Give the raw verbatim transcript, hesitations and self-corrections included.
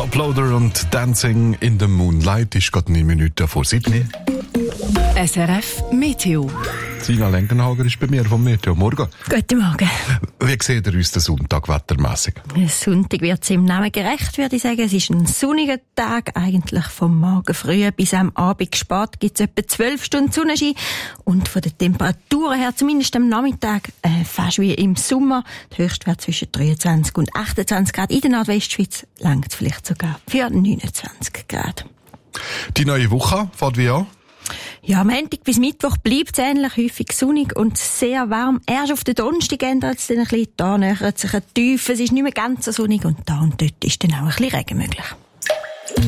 Uploader und Dancing in the Moonlight ist gerade neun Minuten vor Sydney. S R F Meteo. Sina Lenkenhager ist bei mir vom Meteo. Morgen. Guten Morgen. Wie seht ihr uns den Sonntag wettermässig? Sonntag wird es im Namen gerecht, würde ich sagen. Es ist ein sonniger Tag, eigentlich vom Morgen früh bis am Abend spät gibt es etwa zwölf Stunden Sonnenschein. Und von den Temperaturen her, zumindest am Nachmittag, äh, fast wie im Sommer. Der Höchstwert zwischen dreiundzwanzig und achtundzwanzig Grad. In der Nordwestschweiz langt es vielleicht sogar für neunundzwanzig Grad. Die neue Woche fährt wie an? Ja, Montag bis Mittwoch bleibt es ähnlich häufig sonnig und sehr warm. Erst auf den Donnerstag ändert es dann ein bisschen. Da nähert sich ein Tief. Es ist nicht mehr ganz so sonnig und da und dort ist dann auch ein bisschen Regen möglich.